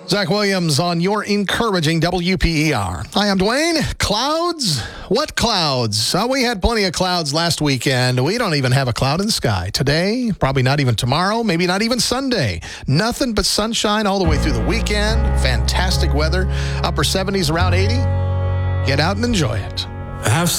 Zach Williams on your encouraging WPER. Hi, I'm Dwayne. Clouds? What clouds? We had plenty of clouds last weekend. We don't even have a cloud in the sky. Today, probably not even tomorrow, maybe not even Sunday. Nothing but sunshine all the way through the weekend. Fantastic weather. Upper 70s, around 80. Get out and enjoy it.